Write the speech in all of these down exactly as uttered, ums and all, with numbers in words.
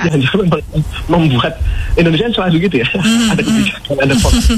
jangan memang membuat Indonesia selalu gitu ya. Hmm. Ada kebijakan, ada fokus.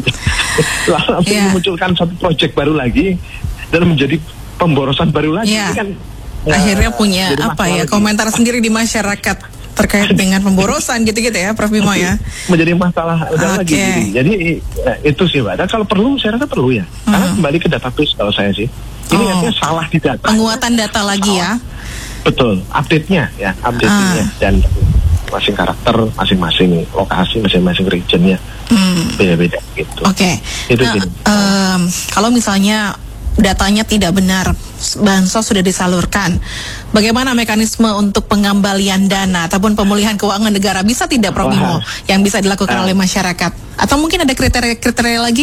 Lalu yeah. memunculkan satu proyek baru lagi dan menjadi pemborosan baru lagi. Yeah. Ini kan akhirnya uh, punya apa ya lagi. Komentar sendiri di masyarakat terkait dengan pemborosan gitu-gitu ya, Prof Bimo ya. Menjadi masalah udah okay. lagi. Jadi, jadi ya, itu sih Mbak. Dan kalau perlu, saya rasa perlu ya. Hmm. Karena kembali ke database kalau saya sih. Ini oh. artinya salah di data. Penguatan data lagi salah. Ya. Betul, update-nya ya, update-nya ah. dan masing karakter, masing-masing lokasi, masing-masing regionnya hmm. beda-beda gitu. Oke. Okay. Itu nah, um, kalau misalnya datanya tidak benar, bansos sudah disalurkan, bagaimana mekanisme untuk pengembalian dana ataupun pemulihan keuangan negara, bisa tidak Prof Bimo yang bisa dilakukan uh. oleh masyarakat? Atau mungkin ada kriteria-kriteria lagi?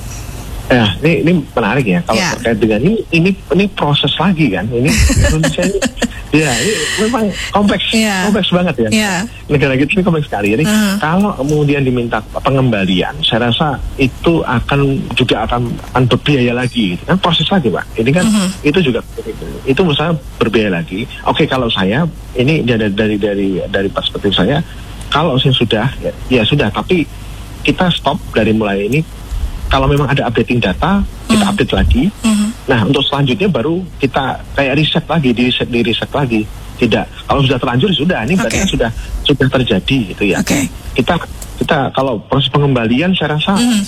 Ya, ini ini menarik ya kalau yeah. terkait dengan ini ini ini proses lagi kan ini Indonesia ini ya ini memang kompleks yeah. kompleks banget ya yeah. negara kita ini kompleks sekali. Jadi uh-huh. kalau kemudian diminta pengembalian, saya rasa itu akan juga akan akan berbiaya lagi, gitu kan proses lagi Pak. Ini kan uh-huh. itu juga itu misalnya berbiaya lagi. Oke, kalau saya ini dari dari dari dari perspektif saya, kalau saya sudah ya, ya sudah, tapi kita stop dari mulai ini. Kalau memang ada updating data, kita mm. update lagi. Mm-hmm. Nah, untuk selanjutnya baru kita kayak riset lagi, di riset, di riset lagi. Tidak, kalau sudah terlanjur sudah, ini okay. berarti kan sudah sudah terjadi gitu ya. Okay. Kita kita kalau proses pengembalian saya rasa mm.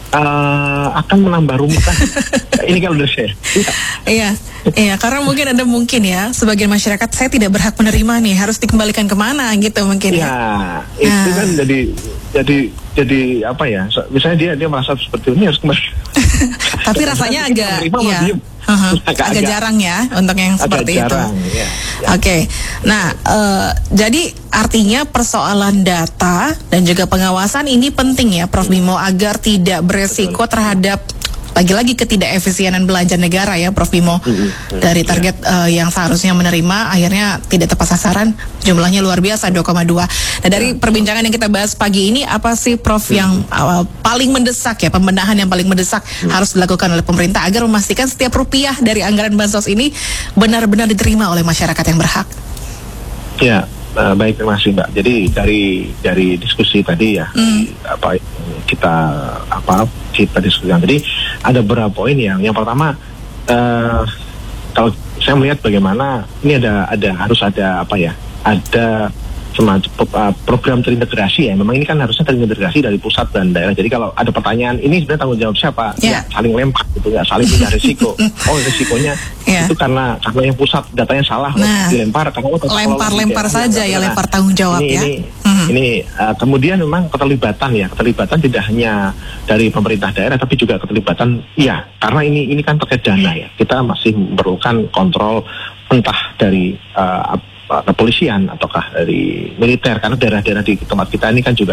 uh, akan menambah rumit. Ini kalau udah saya. Iya, iya, karena mungkin ada mungkin ya sebagian masyarakat saya tidak berhak menerima nih, harus dikembalikan kemana gitu mungkin ya. Ya, itu nah. kan jadi jadi jadi apa ya? Misalnya dia dia merasa seperti ini harus kembali. Tapi rasanya agak ya, uh-huh, agak, agak jarang ya untuk yang seperti jarang, itu. Ya, ya. Oke, okay. Nah uh, jadi artinya persoalan data dan juga pengawasan ini penting ya, Prof Bimo, agar tidak beresiko Betul. terhadap lagi-lagi ketidakefisienan belanja negara ya, Prof Bimo. Mm-hmm. Dari target uh, yang seharusnya menerima akhirnya tidak tepat sasaran, jumlahnya luar biasa dua koma dua. Nah, dari perbincangan yang kita bahas pagi ini, apa sih Prof mm-hmm. yang uh, paling mendesak ya, pembenahan yang paling mendesak mm-hmm. harus dilakukan oleh pemerintah agar memastikan setiap rupiah dari anggaran bansos ini benar-benar diterima oleh masyarakat yang berhak? Ya, uh, baik, terima kasih Mbak. Jadi dari dari diskusi tadi ya, mm. di, apa kita apa kita diskusikan tadi ada beberapa poin yang yang pertama uh, kalau saya melihat bagaimana ini ada ada harus ada apa ya ada semacam uh, program terintegrasi ya. Memang ini kan harusnya terintegrasi dari pusat dan daerah. Jadi kalau ada pertanyaan ini sebenarnya tanggung jawab siapa? Yeah. Ya saling lempar gitu, nggak saling punya risiko. Oh risikonya yeah. itu karena karena yang pusat datanya salah, nah, dilempar. Lempar-lempar saja ya, nah, lempar tanggung jawab ini, ya. Ini, mm-hmm. ini uh, kemudian memang keterlibatan ya, keterlibatan tidak hanya dari pemerintah daerah tapi juga keterlibatan ya karena ini ini kan terkait dana ya. Kita masih memerlukan kontrol entah dari uh, kepolisian ataukah dari militer, karena daerah-daerah di tempat kita ini kan juga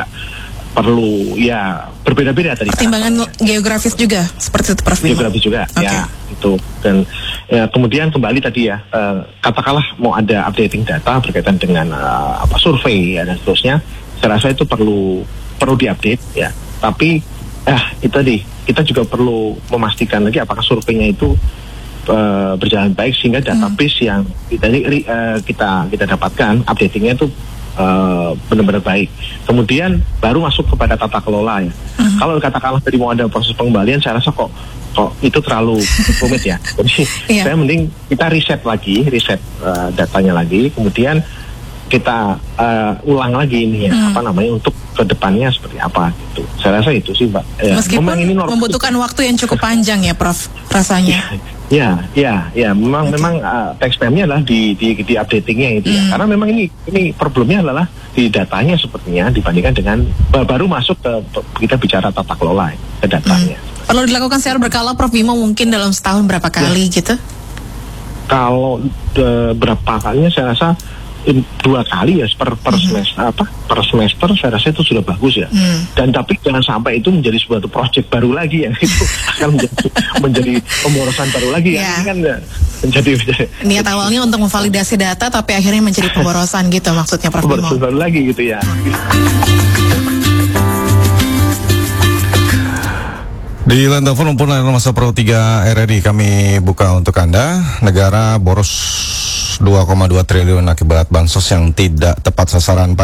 perlu ya berbeda-beda tadi. Pertimbangan kan, geografis juga seperti itu Prof Bimo. Geografis juga okay. ya itu dan ya, kemudian kembali tadi ya uh, katakanlah mau ada updating data berkaitan dengan uh, apa survei ya, dan seterusnya, saya rasa itu perlu perlu diupdate ya. Tapi eh itu tadi kita juga perlu memastikan lagi apakah surveinya itu Uh, berjalan baik sehingga database hmm. yang kita uh, kita kita dapatkan updatingnya itu uh, benar-benar baik. Kemudian baru masuk kepada tata kelola ya. Hmm. Kalau katakanlah tadi mau ada proses pengembalian, saya rasa kok kok itu terlalu rumit ya. Jadi yeah. saya mending kita riset lagi, riset uh, datanya lagi, kemudian kita uh, ulang lagi ini ya, hmm. apa namanya untuk kedepannya seperti apa gitu. Saya rasa itu sih Mbak. Ya, meskipun ini membutuhkan waktu yang cukup panjang ya Prof rasanya. Ya, ya, ya, memang okay. memang uh, tax-payment-nya adalah di di, di updating-nya itu hmm. ya. Karena memang ini ini problemnya adalah di datanya sepertinya dibandingkan dengan baru masuk ke kita bicara tata kelola ya, ke datanya. Hmm. Perlu dilakukan secara berkala Prof Bimo, mungkin dalam setahun berapa kali ya. gitu? Kalau de, berapa kalinya saya rasa dua kali ya per per mm-hmm. semester apa per semester saya rasa itu sudah bagus ya. Mm. Dan tapi jangan sampai itu menjadi sebuah proyek baru lagi ya, itu akan menjadi, menjadi pemborosan baru lagi yeah. ya. Ini kan ya, menjadi, menjadi niat awalnya untuk memvalidasi data tapi akhirnya menjadi pemborosan gitu maksudnya Prof Bimo. Pemborosan baru lagi gitu ya. Di line telepon maupun line masa Pro tiga R R I kami buka untuk Anda. Negara boros dua koma dua triliun akibat bansos yang tidak tepat sasaran.